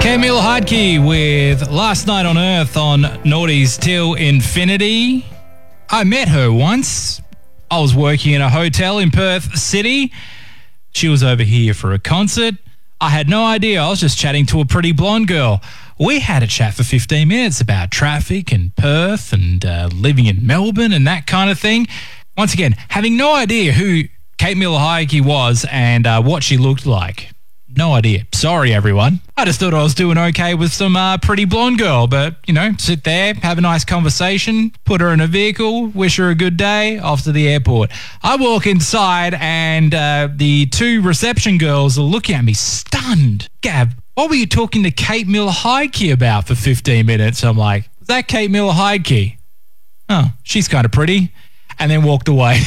Camille Heidke with Last Night on Earth on Naughties Till Infinity. I met her once. I was working in a hotel in Perth City. She was over here for a concert. I had no idea. I was just chatting to a pretty blonde girl. We had a chat for 15 minutes about traffic and Perth and living in Melbourne and that kind of thing. Once again, having no idea who Kate Miller Heidke was and what she looked like. No idea. Sorry, everyone. I just thought I was doing okay with some pretty blonde girl, but, you know, sit there, have a nice conversation, put her in a vehicle, wish her a good day, off to the airport. I walk inside and the two reception girls are looking at me stunned. Gab, what were you talking to Kate Miller Heidke about for 15 minutes? I'm like, is that Kate Miller Heidke? Oh, she's kind of pretty. And then walked away.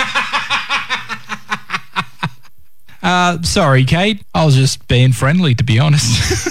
Sorry, Kate. I was just being friendly, to be honest.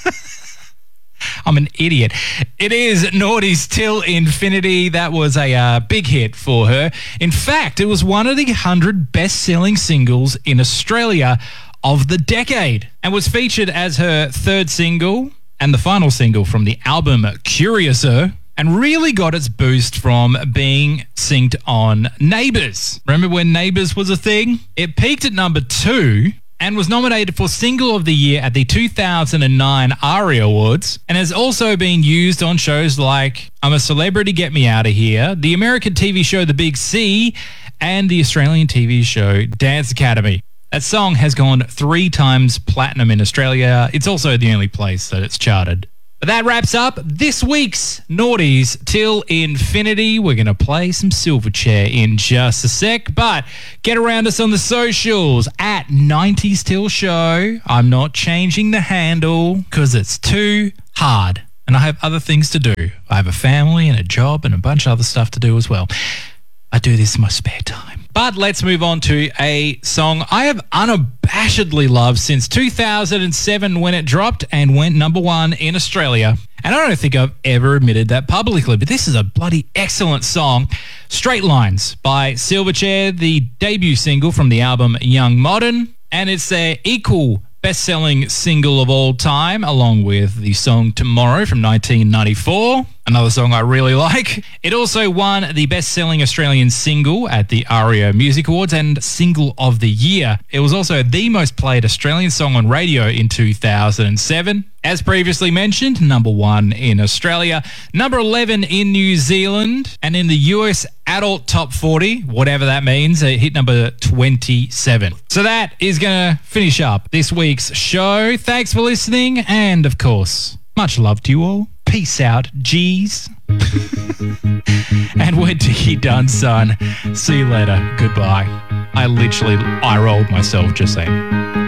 I'm an idiot. It is Naughties Till Infinity. That was a big hit for her. In fact, it was one of the 100 best-selling singles in Australia of the decade and was featured as her third single and the final single from the album Curiouser, and really got its boost from being synced on Neighbours. Remember when Neighbours was a thing? It peaked at number 2 and was nominated for Single of the Year at the 2009 ARIA Awards, and has also been used on shows like I'm a Celebrity, Get Me Out of Here, the American TV show The Big C, and the Australian TV show Dance Academy. That song has gone 3 times platinum in Australia. It's also the only place that it's charted. But that wraps up this week's Naughties Till Infinity. We're going to play some Silverchair in just a sec, but get around us on the socials at 90s Till Show. I'm not changing the handle because it's too hard and I have other things to do. I have a family and a job and a bunch of other stuff to do as well. I do this in my spare time. But let's move on to a song I have unabashedly loved since 2007 when it dropped and went number 1 in Australia. And I don't think I've ever admitted that publicly, but this is a bloody excellent song. Straight Lines by Silverchair, the debut single from the album Young Modern. And it's their equal best-selling single of all time, along with the song Tomorrow from 1994, another song I really like. It also won the best-selling Australian single at the ARIA Music Awards and Single of the Year. It was also the most played Australian song on radio in 2007. As previously mentioned, number 1 in Australia, number 11 in New Zealand, and in the US Adult Top 40, whatever that means, it hit number 27. So that is going to finish up this week's show. Thanks for listening, and of course, much love to you all. Peace out, G's. And when you're done, son, see you later. Goodbye. I literally eye-rolled myself just saying.